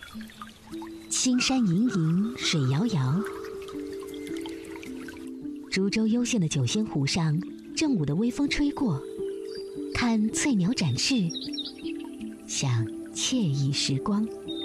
青山隐隐，水遥遥。株洲幽县的九仙湖上，正午的微风吹过，看翠鸟展翅，想惬意时光。